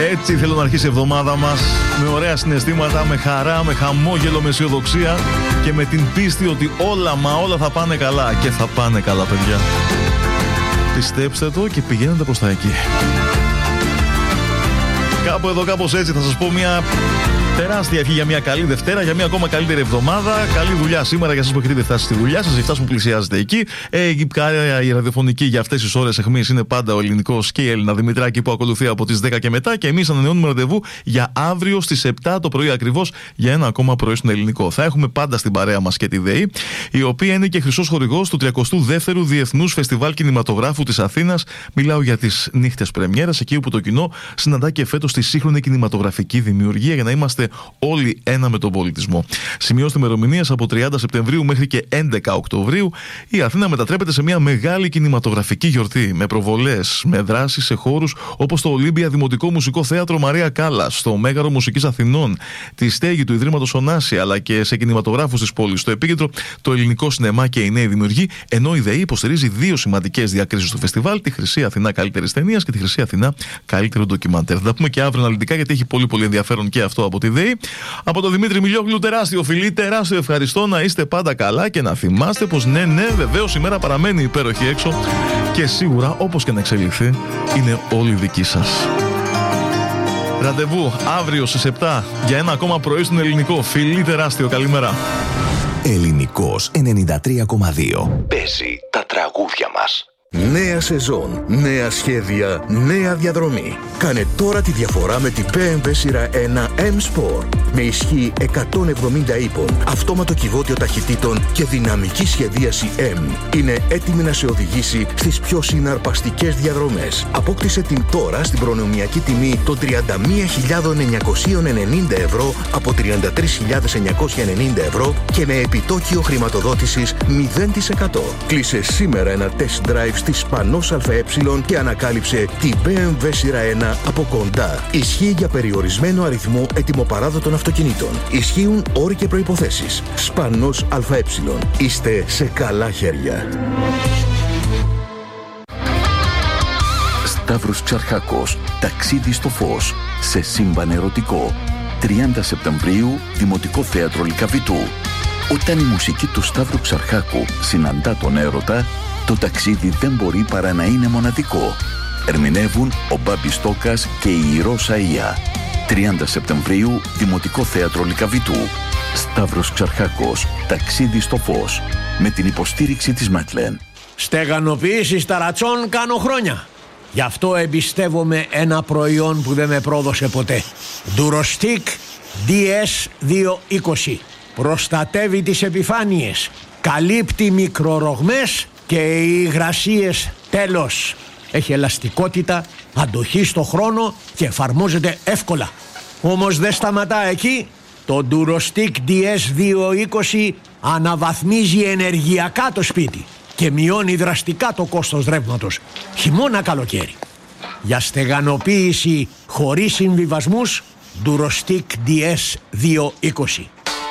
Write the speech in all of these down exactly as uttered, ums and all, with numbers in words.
Έτσι θέλω να αρχίσει η εβδομάδα μας, με ωραία συναισθήματα, με χαρά, με χαμόγελο, με αισιοδοξία και με την πίστη ότι όλα μα όλα θα πάνε καλά. Και θα πάνε καλά, παιδιά. Πιστέψτε το και πηγαίνετε προς τα εκεί. Κάπου εδώ, κάπως έτσι θα σας πω μια τεράστια ευχή για μια καλή Δευτέρα, για μια ακόμα καλύτερη εβδομάδα. Καλή δουλειά σήμερα για εσάς που έχετε φτάσει στη δουλειά σας, για εσάς που πλησιάζετε εκεί. Ε, η ραδιοφωνική για αυτές τις ώρες αιχμής είναι πάντα ο Ελληνικός και η Έλληνα Δημητράκη που ακολουθεί από τις δέκα και μετά. Και εμείς ανανεώνουμε ραντεβού για αύριο στις επτά το πρωί ακριβώς για ένα ακόμα πρωί στον Ελληνικό. Θα έχουμε πάντα στην παρέα μας και τη ΔΕΗ, η οποία είναι και χρυσός χορηγός του τριακοστού δεύτερου Διεθνούς Φεστιβάλ Κινηματογράφου της Αθήνας. Μιλάω για τις νύχτες πρεμιέρας, εκεί όπου το κοινό συναντά και φέτος τη σύγχρονη κινηματογραφική δημιουργία για να είμαστε όλοι ένα με τον πολιτισμό. Σημειώστε ημερομηνίες από τριάντα Σεπτεμβρίου μέχρι και έντεκα Οκτωβρίου. Η Αθήνα μετατρέπεται σε μια μεγάλη κινηματογραφική γιορτή με προβολές, με δράσεις σε χώρους όπως το Ολύμπια Δημοτικό Μουσικό Θέατρο Μαρία Κάλλας, στο Μέγαρο Μουσικής Αθηνών, τη στέγη του Ιδρύματος Ωνάση, αλλά και σε κινηματογράφους της πόλης. Στο επίκεντρο το ελληνικό σινεμά και οι νέοι δημιουργοί, ενώ η ΔΕΗ υποστηρίζει δύο σημαντικές διακρίσεις του φεστιβάλ, τη Χρυσή Αθηνά Καλύτερης Ταινίας και τη Χρυσή Αθηνά Καλύτερο Ντοκιμαντέρ. Θα τα πούμε και αύριο αναλυτικά, γιατί έχει πολύ πολύ ενδιαφέρον και αυτό από τη ΔΕΗ. Από τον Δημήτρη Μιλιόγλου, τεράστιο φιλί, τεράστιο ευχαριστώ, να είστε πάντα καλά και να θυμάστε πως ναι, ναι, βεβαίως η μέρα παραμένει υπέροχη έξω και σίγουρα όπως και να εξελιχθεί είναι όλη δική σας. Ραντεβού αύριο στις επτά για ένα ακόμα πρωί στον Ελληνικό. Φιλί τεράστιο, καλημέρα. Ελληνικός ενενήντα τρία κόμμα δύο. Παίζει τα τραγούδια μας. Νέα σεζόν, νέα σχέδια, νέα διαδρομή. Κάνε τώρα τη διαφορά με την μπι εμ ντάμπλιου σειρά ένα M-Sport. Με ισχύ εκατόν εβδομήντα ύπων, αυτόματο κυβότιο ταχυτήτων και δυναμική σχεδίαση M. Είναι έτοιμη να σε οδηγήσει στις πιο συναρπαστικές διαδρομές. Απόκτησε την τώρα στην προνομιακή τιμή των τριάντα μία χιλιάδες εννιακόσια ενενήντα ευρώ από τριάντα τρεις χιλιάδες εννιακόσια ενενήντα ευρώ και με επιτόκιο χρηματοδότησης μηδέν τοις εκατό. Κλείσε σήμερα ένα test drive στη Σπανός ΑΕ και ανακάλυψε την μπι εμ ντάμπλιου σειρά ένα από κοντά. Ισχύει για περιορισμένο αριθμό ετοιμοπαράδοτων αυτοκινήτων. Ισχύουν όροι και προϋποθέσεις. Σπανός ΑΕ. Είστε σε καλά χέρια. Σταύρος Ξαρχάκος, ταξίδι στο φως, σε σύμπαν ερωτικό. τριάντα Σεπτεμβρίου, Δημοτικό Θέατρο Λυκαβητού. Όταν η μουσική του Σταύρου Ξαρχάκου συναντά τον έρωτα, το ταξίδι δεν μπορεί παρά να είναι μοναδικό. Ερμηνεύουν ο Μπάμπης Τόκας και η Ρώσα Ία. τριάντα Σεπτεμβρίου, Δημοτικό Θέατρο Λυκαβητού. Σταύρος Ξαρχάκος, ταξίδι στο φως. Με την υποστήριξη της Μέτλεν. Στεγανοποίηση ταρατσών κάνω χρόνια. Γι' αυτό εμπιστεύομαι ένα προϊόν που δεν με πρόδωσε ποτέ. Durostic ντι ες διακόσια είκοσι. Προστατεύει τις επιφάνειες, καλύπτει μικρορογμές και οι υγρασίες τέλος. Έχει ελαστικότητα, αντοχή στο χρόνο και εφαρμόζεται εύκολα. Όμως δεν σταματά εκεί. Το Durostic ντι ες διακόσια είκοσι αναβαθμίζει ενεργειακά το σπίτι και μειώνει δραστικά το κόστος ρεύματος, χειμώνα καλοκαίρι. Για στεγανοποίηση χωρίς συμβιβασμούς, Durostic ντι ες διακόσια είκοσι.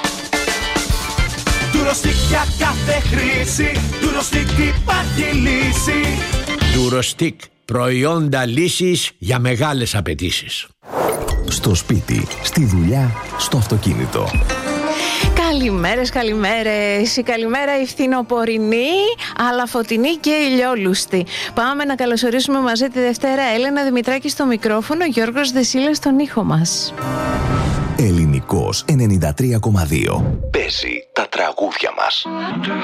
Durostic για κάθε χρήση, Durostic υπάρχει λύση. Durostic, προϊόντα λύσης για μεγάλες απαιτήσεις. Στο σπίτι, στη δουλειά, στο αυτοκίνητο. Καλημέρες, καλημέρες. Η καλημέρα η φθινοπορεινή, αλλά φωτεινή και ηλιόλουστη. Πάμε να καλωσορίσουμε μαζί τη Δευτέρα Έλενα Δημητράκη στο μικρόφωνο, Γιώργος Δεσίλας στον ήχο μας. Ελληνικός ενενήντα τρία κόμμα δύο. Παίζει τα τραγούδια μας.